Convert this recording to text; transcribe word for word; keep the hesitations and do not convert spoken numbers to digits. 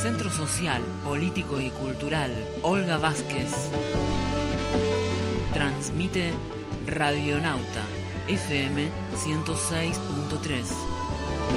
Centro Social, Político y Cultural Olga Vázquez transmite Radionauta F M ciento seis punto tres.